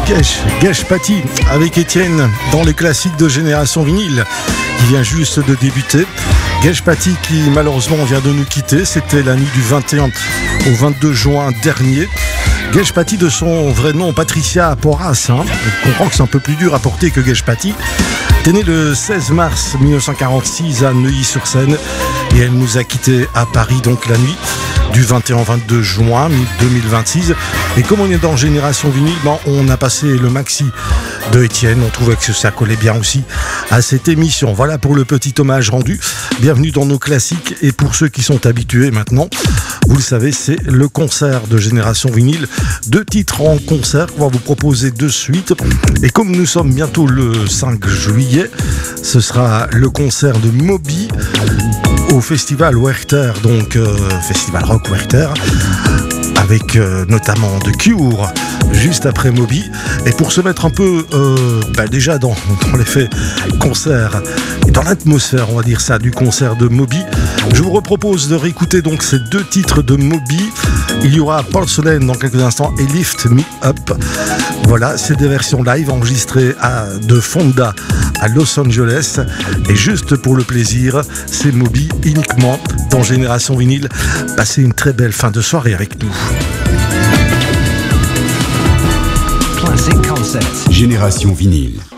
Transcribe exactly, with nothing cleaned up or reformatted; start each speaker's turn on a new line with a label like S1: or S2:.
S1: Gesh, Gesh Patti avec Étienne dans les classiques de Génération Vinyle qui vient juste de débuter. Gesh Patti qui malheureusement vient de nous quitter, c'était la nuit du vingt et un au vingt-deux juin dernier. Gesh Patti de son vrai nom Patricia Porras, hein. On comprend que c'est un peu plus dur à porter que Gesh Patti. Elle est née le seize mars mille neuf cent quarante-six à Neuilly-sur-Seine et elle nous a quittés à Paris donc la nuit du vingt et un au vingt-deux juin deux mille vingt-six. Et comme on est dans Génération Vinyle, ben on a passé le maxi de Étienne. On trouvait que ça collait bien aussi à cette émission. Voilà pour le petit hommage rendu. Bienvenue dans nos classiques. Et pour ceux qui sont habitués maintenant, vous le savez, c'est le concert de Génération Vinyle. Deux titres en concert qu'on va vous proposer de suite. Et comme nous sommes bientôt le cinq juillet, ce sera le concert de Moby au Festival Werchter, donc euh, Festival Rock Werchter, avec euh, notamment The Cure juste après Moby. Et pour se mettre un peu euh, bah déjà dans, dans l'effet concert et dans l'atmosphère, on va dire ça, du concert de Moby, je vous repropose de réécouter donc ces deux titres de Moby. Il y aura Porcelain dans quelques instants et Lift Me Up. Voilà, c'est des versions live enregistrées à, de Fonda à Los Angeles. Et juste pour le plaisir, c'est Moby uniquement dans Génération Vinyle. Passez une très belle fin de soirée avec nous.
S2: Classic Concepts. Génération Vinyle.